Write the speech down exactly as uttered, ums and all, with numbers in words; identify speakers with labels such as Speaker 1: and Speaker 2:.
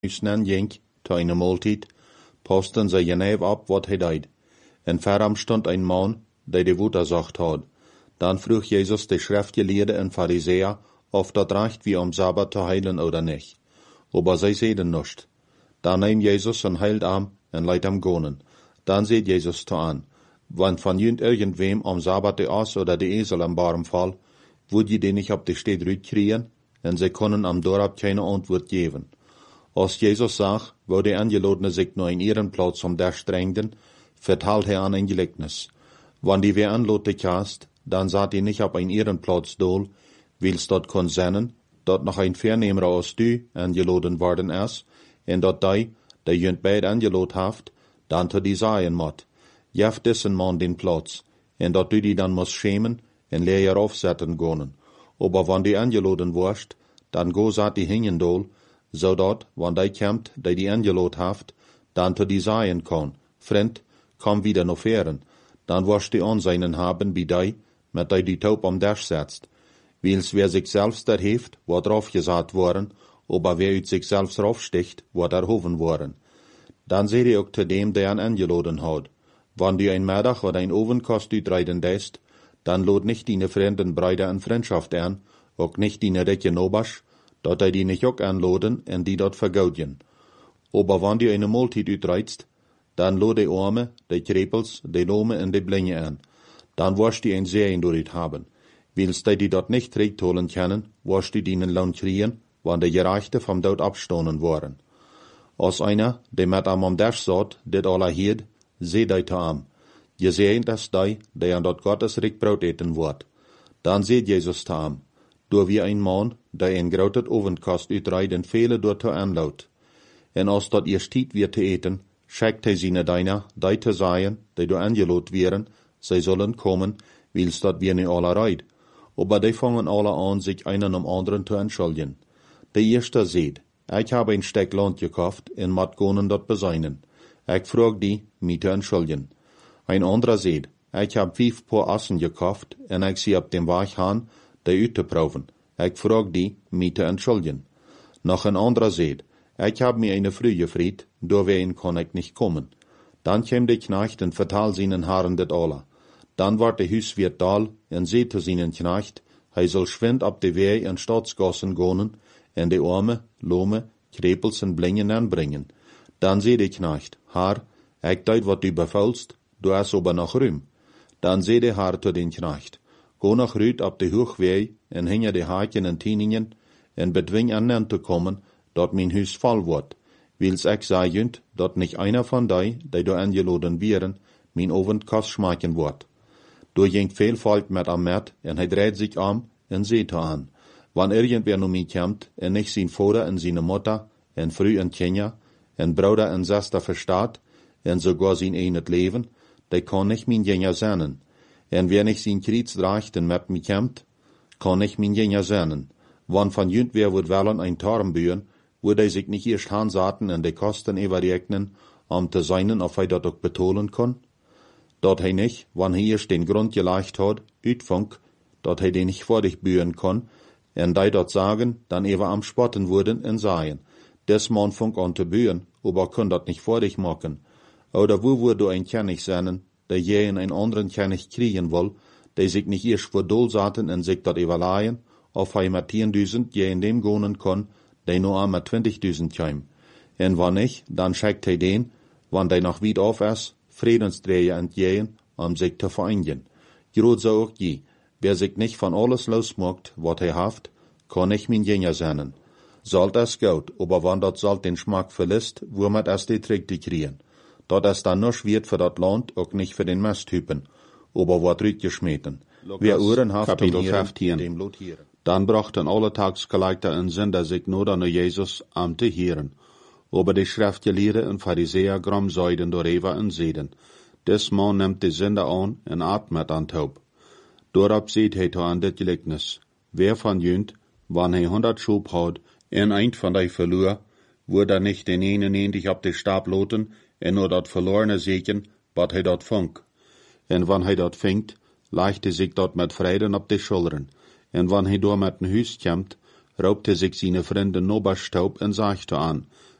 Speaker 1: huisnen ging, te eine Måltid, posten ze jeneef ab wat hij deed. En veram stond een man, die de woede zacht had. Dan vroeg Jezus de schriftgeleerden en fariseer, of dat reicht wie am Sabbat te heilen oder nicht. Aber zij zeiden nicht. Dan neemt Jezus zijn heilarm en leidt hem gonen. Dan seht Jezus te aan, want van jünt irgendwem am Sabbat de As oder de Esel am barem Fall, would je den nicht op de stad rütkriegen, en ze konnen am Dorp keine Antwort geben. Als Jezus zag, wo de Angelodene sich nur in ihren Platz um der strengden, vertalt hij an ein Gleichnis. Wann die wer anlote kast, dann saht die nicht auf ein ihren Platz dol, wils dort kon sennen, dort noch ein Vernehmer als du angeladen worden is, en dat die, der jünt beid angelot haft, dann te die sagen mot, jef dessen man den Platz, en dat du die dann muss schämen, en leer aufsetzen gonen. Aber wann die angeladen warst, dann go saht die hingen dol, zodat, wann die kämmt, die die angelot haft, dann te die sagen kon, Freund, komm wieder noch feren, dann warst die Anseinen haben wie die, mit die die Taub am Dash setzt. Wils wer sich selbst der heeft, wat drauf gesagt worden, aber wer ut sich selbst raufsticht, wat erhoven worden. Dann seht ihr auch zu dem, der an angeladen hat. Wann du ein Mittag oder ein Ovenkost utreiden deist, dann lod nicht deine fremden Brüder in Freundschaft an, auch nicht deine Rätje Nobasch, dat er die nicht auch anladen en die dort vergaudjen. Aber wann du eine Måltid utreidst, dann lod die Arme, die Krepels, die Lome en die Blinge an. Dann wirst du ein Serien durch haben. Willst du die dort nicht holen können, wirst du dienen Lohn kriegen, wann die Gerechte vom Tod abstoßen waren. Als einer, der mit am am Dash satt, dit aller hielt, seh die te am. Je sehen das die, der an dort Gottes Reich Brot eten wird. Dann seht Jesus te am. Door wie ein Mann, der ein grotet Ovenkast utreid en viele dort te anlaut. En als dort ihr stiet wird te eten, schickt hij seine Deiner, die te sagen, die du angelot wären, sie sollen kommen, wils dort wir nicht alle reid. Aber die fangen alle an, sich einen um anderen zu entschuldigen. Der erste seht, ich habe ein Steck Land gekauft, en mat gonen dort beseinen. Ich frag die, mich zu entschuldigen. Ein anderer seht, ich hab fünf Paar Assen gekauft, en ich sie ab dem Weg han, die ut zu proben. Ich frag die, mich zu entschuldigen. Noch ein anderer seht, ich hab mir eine Früh gefried, do wen kann ich nicht kommen. Dann käm der Knecht und vertal seinen Haaren det alle. Dann ward der Hüswirt dal en seht zu seinen Knecht, hij soll schwind ab de Weh in Staatsgassen gonen, en de Arme, Lome, Krepels en Blingen anbringen. Dann seh der Knecht, Haar, ich deut wat du befaulst, du hast aber noch Rüm. Dann seh der Haar zu den Knecht, go nach Rüt ab de Hochweh, en hinge de Haken en Tieningen, en bedwing an zu kommen, dort mein Hüs voll wird. Wils ich sagend, dort nicht einer von die, die du angeladen wären, mein Ovenkast schmecken wird. Du ging viel Volk mit am Met, en hij dreht sich am, en seht an. Wann irgendwer nu mich kommt, en nicht sein Vater en seine Mutter, en früh en Kinder, en Bruder en Schwester verstaat, en sogar sein eigenes Leben, der kann nicht mein Jünger sein. En wer nicht sein Krieg reicht en mit mich kommt, kann nicht mein Jünger sein. Wann von jünt wer wird wollen ein Tarm bühen, würde er sich nicht erst hansaten en de Kosten überrechnen, um zu seinen, ob er dat auch betonen kann? Dat hij nicht, wann hij erst den Grund geleicht hat, uitfunk, dat hij den nicht vor dich bühen kann, en die dort sagen, dann ewer am Spotten würden en sagen, des Mann funk an te bühen, aber kann dat nicht vor dich machen. Oder wo würd du ein König sein, der je in ein anderen König kriegen will, der sich nicht erst vor Dol saten en sich dat überleihen, auf hij mit zehntausend je in dem gonen kann, der nur am mit zwanzigtausend käm. En wann nicht, dann schickt hij den, wann der noch weit auf ist, Friedensdreher entgehen, um sich zu vereinigen. Grod so auch je, wer sich nicht von alles losmacht, wat er haft, kann nicht mein Jünger sein. Sollt es gut, aber wann dat sollt den Schmack verlässt, wo man es die Trickte kriegen. Dat es dann nur wird für dat Land, auch nicht für den Masttypen, aber wat rüt geschmeten. Wer Uhren haft, dem lotieren. Dann brachten alle Tagsgeleiter en Sünder sich nur an Jesus am te hieren. Aber die Schriftgelehrten und Pharisäer gram seiden door Eva en Seden. Des Mann nimmt die Sünder an en atmet an taub. Dorab seht hij an dit Gleichnis. Wer von jünt, wann hij hundert Schub hat, en ein von die verlor, wurde er nicht den einen ähnlich ab de Stab loten, en nur dat verlorene seken, wat hij dat funk. En wann hij dat fingt, leicht hij sich dort mit Freuden op de Schultern. En wann hij door met een huis komt, raubt hij sich seine Freunde Noberstaub en sagt an,